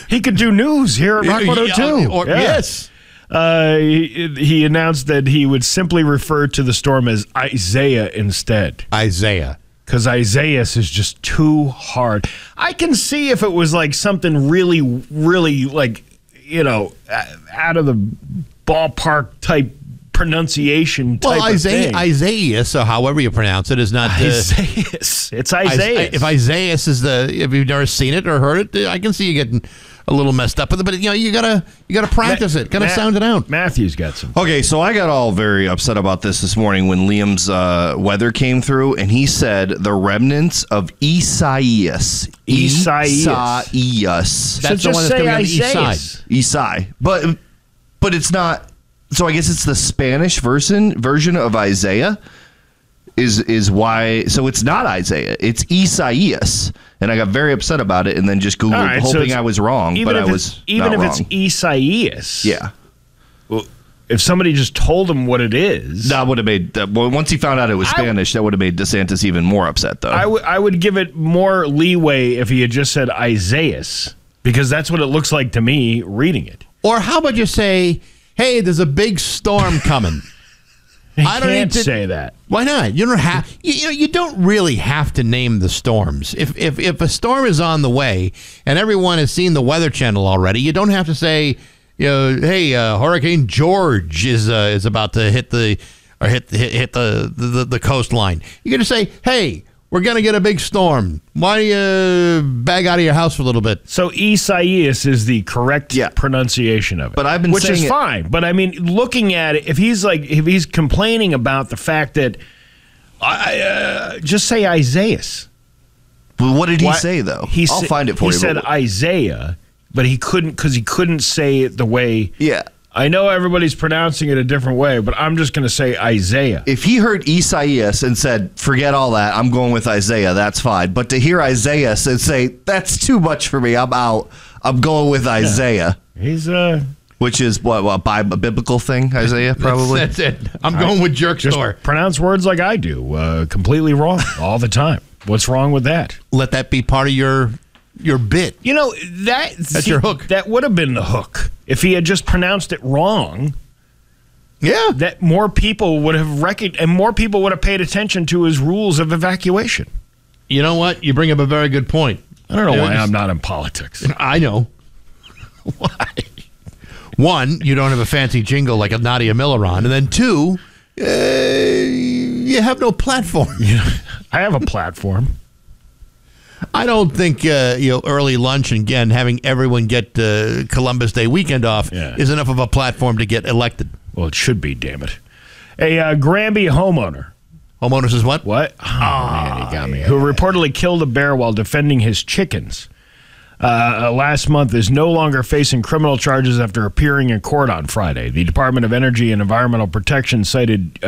He could do news here at Rock 102. Yes. He announced that he would simply refer to the storm as Isaiah instead. Isaiah. Because Isaias is just too hard. I can see if it was like something really, really like, out of the ballpark type pronunciation type of thing. Isaias, or however you pronounce it, is not... Isaias. It's Isaias. If Isaias is if you've never seen it or heard it, I can see you getting a little messed up with it, but you gotta practice it, gotta sound it out. Matthew's got some. Okay, so I got all very upset about this morning when Liam's weather came through, and he said the remnants of Isaias. Isaias. That's the one that's coming on the east side. Isai, but it's not. So I guess it's the Spanish version of Isaiah. Is why, so it's not Isaiah, it's Isaias, and I got very upset about it, and then just Googled, hoping I was wrong, but I was even not if wrong. it's Isaias. Yeah. Well, if somebody just told him what it is, that would have made. Well, once he found out it was Spanish, that would have made DeSantis even more upset, though. I would give it more leeway if he had just said Isaias, because that's what it looks like to me reading it. Or how about you say, "Hey, there's a big storm coming." I don't need to say that. Why not? You don't have. You don't really have to name the storms. If a storm is on the way and everyone has seen the Weather Channel already, you don't have to say, hey, Hurricane George is about to hit the coastline. You can just say, hey, we're gonna get a big storm. Why don't you bag out of your house for a little bit? So Isaias is the correct pronunciation of it. But I've been which saying is fine. But I mean, looking at it, if he's complaining about the fact that just say Isaias. Well, what did he say though? I'll find it for you. He said Isaiah, but he couldn't say it the way. Yeah. I know everybody's pronouncing it a different way, but I'm just going to say Isaiah. If he heard Isaias and said, forget all that, I'm going with Isaiah, that's fine. But to hear Isaias and say, that's too much for me, I'm out, I'm going with Isaiah. He's Which is what a biblical thing, Isaiah, probably? That's it. I'm going with jerk store. Pronounce words like I do, completely wrong all the time. What's wrong with that? Let that be part of your bit. That's your hook. That would have been the hook. If he had just pronounced it wrong, that more people would have and more people would have paid attention to his rules of evacuation. You know what? You bring up a very good point. I don't know why I'm not in politics. I know. Why? One, you don't have a fancy jingle like a Nadia Milleron, and then two, you have no platform. I have a platform. I don't think early lunch and again having everyone get Columbus Day weekend off is enough of a platform to get elected. Well, it should be, damn it. A Granby homeowner. Homeowner says what? What? Oh, man, he got me. Who reportedly killed a bear while defending his chickens last month is no longer facing criminal charges after appearing in court on Friday. The Department of Energy and Environmental Protection cited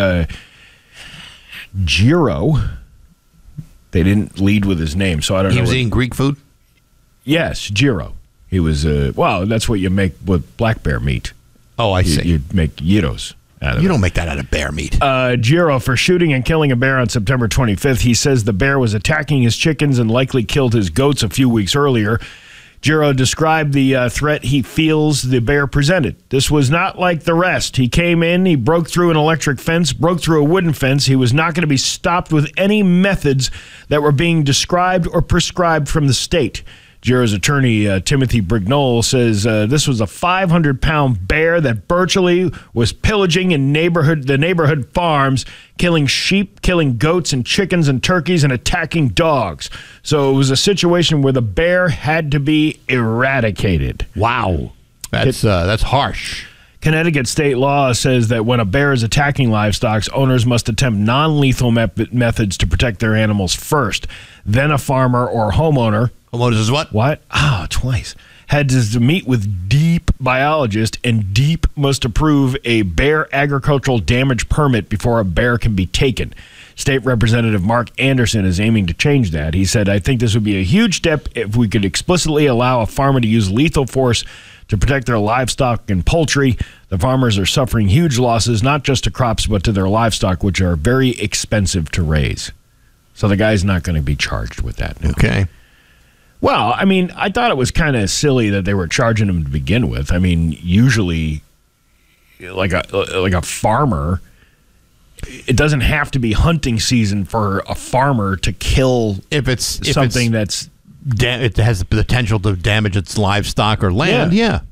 Giro. They didn't lead with his name, so I don't know. He was eating Greek food? Yes, gyro. He was, that's what you make with black bear meat. Oh, I see. You make gyros out of it. You don't make that out of bear meat. Giro for shooting and killing a bear on September 25th. He says the bear was attacking his chickens and likely killed his goats a few weeks earlier. Giro described the threat he feels the bear presented. This was not like the rest. He came in, he broke through an electric fence, broke through a wooden fence. He was not going to be stopped with any methods that were being described or prescribed from the state. Giro's attorney, Timothy Brignol, says this was a 500-pound bear that virtually was pillaging in the neighborhood farms, killing sheep, killing goats and chickens and turkeys, and attacking dogs. So it was a situation where the bear had to be eradicated. Wow. That's harsh. Connecticut state law says that when a bear is attacking livestock, owners must attempt non-lethal methods to protect their animals first. Then a farmer or homeowner... Homeowners is what? What? Twice. Had to meet with DEEP biologist, and DEEP must approve a bear agricultural damage permit before a bear can be taken. State Representative Mark Anderson is aiming to change that. He said, I think this would be a huge step if we could explicitly allow a farmer to use lethal force to protect their livestock and poultry. The farmers are suffering huge losses, not just to crops, but to their livestock, which are very expensive to raise. So the guy's not going to be charged with that now. Okay. Well, I mean, I thought it was kind of silly that they were charging him to begin with. I mean, usually, like a farmer, it doesn't have to be hunting season for a farmer to kill it has the potential to damage its livestock or land. Yeah.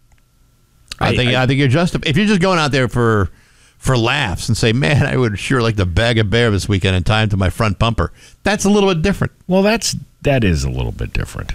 I think you're justified. If you're just going out there for laughs and say, man, I would sure like to bag a bear this weekend and tie him to my front bumper. That's a little bit different. Well, that is a little bit different.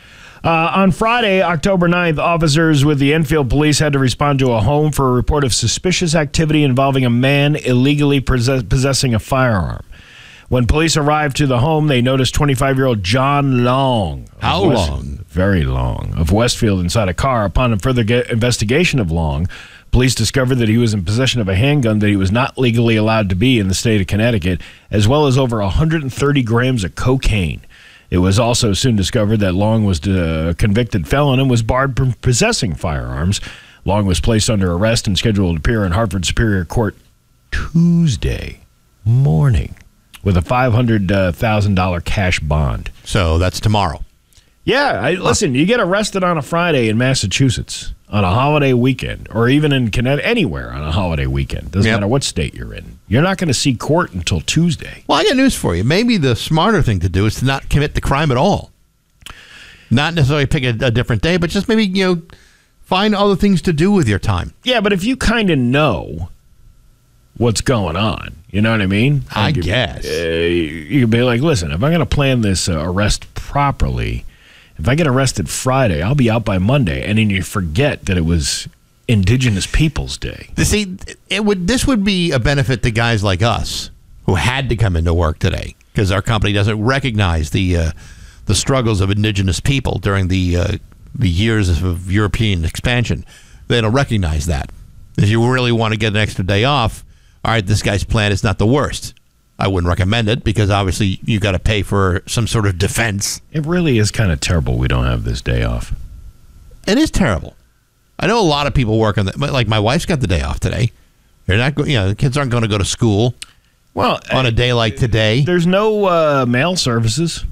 On Friday, October 9th, officers with the Enfield Police had to respond to a home for a report of suspicious activity involving a man illegally possessing a firearm. When police arrived to the home, they noticed 25-year-old John Long. How long? Very long. Of Westfield inside a car. Upon a further investigation of Long, police discovered that he was in possession of a handgun that he was not legally allowed to be in the state of Connecticut, as well as over 130 grams of cocaine. It was also soon discovered that Long was a convicted felon and was barred from possessing firearms. Long was placed under arrest and scheduled to appear in Hartford Superior Court Tuesday morning with a $500,000 cash bond. So that's tomorrow. Yeah, listen, you get arrested on a Friday in Massachusetts on a holiday weekend, or even in Connecticut, anywhere on a holiday weekend. Doesn't matter what state you're in. You're not going to see court until Tuesday. Well, I got news for you. Maybe the smarter thing to do is to not commit the crime at all. Not necessarily pick a different day, but just maybe, find other things to do with your time. Yeah, but if you kind of know what's going on, you know what I mean? I guess. You could be like, listen, if I'm going to plan this arrest properly, if I get arrested Friday, I'll be out by Monday, and then you forget that it was Indigenous Peoples Day. See, this would be a benefit to guys like us who had to come into work today because our company doesn't recognize the struggles of Indigenous people during the years of European expansion. They don't recognize that. If you really want to get an extra day off, all right, this guy's plan is not the worst. I wouldn't recommend it because obviously you got to pay for some sort of defense. It really is kind of terrible we don't have this day off. It is terrible. I know a lot of people work on that. Like my wife's got the day off today. They're not, the kids aren't going to go to school. Well, on a day like today, there's no mail services.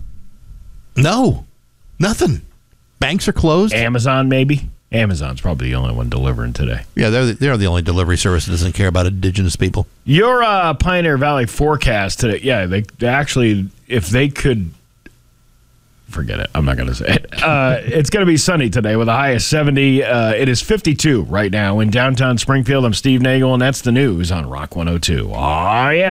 No, nothing. Banks are closed. Amazon, maybe. Amazon's probably the only one delivering today. Yeah, they're the only delivery service that doesn't care about Indigenous people. Your Pioneer Valley forecast today, yeah, they actually, if they could, forget it. I'm not going to say it. It's going to be sunny today with a high of 70. It is 52 right now in downtown Springfield. I'm Steve Nagel, and that's the news on Rock 102. Oh, yeah.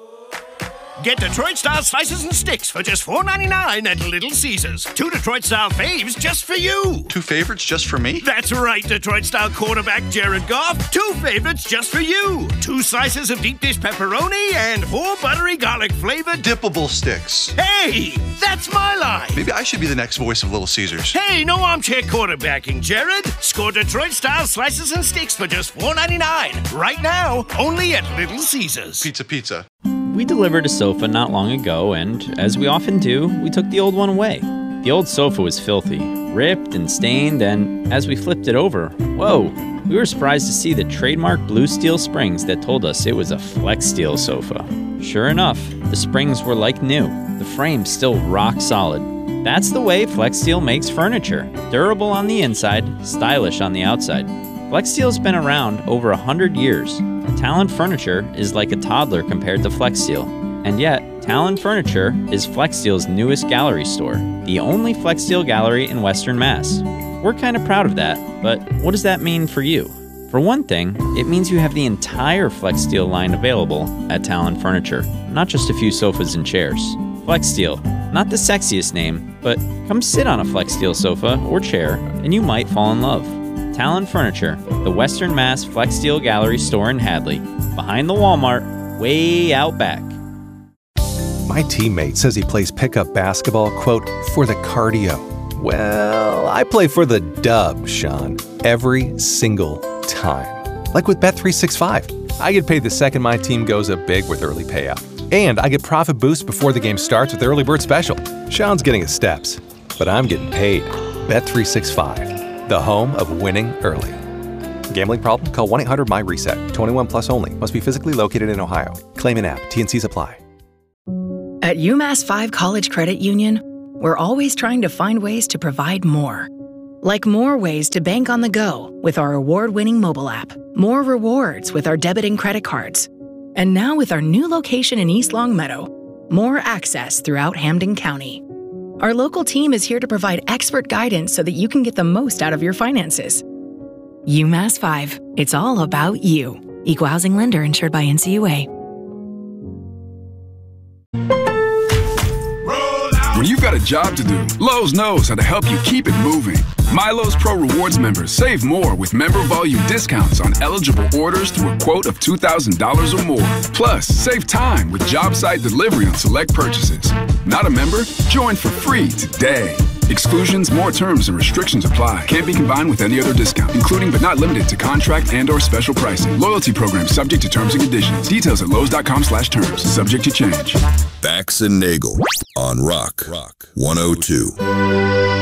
Get Detroit-style slices and sticks for just $4.99 at Little Caesars. 2 Detroit-style faves just for you. 2 favorites just for me? That's right, Detroit-style quarterback Jared Goff. 2 favorites just for you. 2 slices of deep dish pepperoni and 4 buttery garlic-flavored dippable sticks. Hey, that's my line. Maybe I should be the next voice of Little Caesars. Hey, no armchair quarterbacking, Jared. Score Detroit-style slices and sticks for just $4.99. Right now, only at Little Caesars. Pizza. We delivered a sofa not long ago, and as we often do, we took the old one away. The old sofa was filthy, ripped and stained, and as we flipped it over, whoa, we were surprised to see the trademark blue steel springs that told us it was a Flex Steel sofa. Sure enough, the springs were like new, the frame still rock solid. That's the way Flex Steel makes furniture. Durable on the inside, stylish on the outside. Flex Steel's been around over 100 years. Talon Furniture is like a toddler compared to Flex Steel. And yet, Talon Furniture is Flex Steel's newest gallery store, the only Flex Steel gallery in Western Mass. We're kind of proud of that, but what does that mean for you? For one thing, it means you have the entire Flex Steel line available at Talon Furniture, not just a few sofas and chairs. Flex Steel, not the sexiest name, but come sit on a Flex Steel sofa or chair and you might fall in love. Talon Furniture, the Western Mass Flex Steel Gallery store in Hadley, behind the Walmart, way out back. My teammate says he plays pickup basketball, quote, for the cardio. Well, I play for the dub, Sean, every single time. Like with Bet365. I get paid the second my team goes up big with early payout. And I get profit boost before the game starts with the Early Bird Special. Sean's getting his steps, but I'm getting paid. Bet365, the home of winning early. Gambling problem? Call 1-800-MY-RESET. 21 plus only. Must be physically located in Ohio. Claim an app. T&Cs apply. At UMass 5 College Credit Union, we're always trying to find ways to provide more. Like more ways to bank on the go with our award-winning mobile app, more rewards with our debit and credit cards, and now with our new location in East Longmeadow, more access throughout Hampden County. Our local team is here to provide expert guidance so that you can get the most out of your finances. UMass 5, it's all about you. Equal housing lender insured by NCUA. When you've got a job to do, Lowe's knows how to help you keep it moving. MyLowe's Pro Rewards members save more with member volume discounts on eligible orders through a quote of $2,000 or more. Plus, save time with job site delivery on select purchases. Not a member? Join for free today. Exclusions, more terms, and restrictions apply. Can't be combined with any other discount, including but not limited to contract and/or special pricing. Loyalty program subject to terms and conditions. Details at Lowe's.com/terms. Subject to change. Bax and Nagel on Rock 102.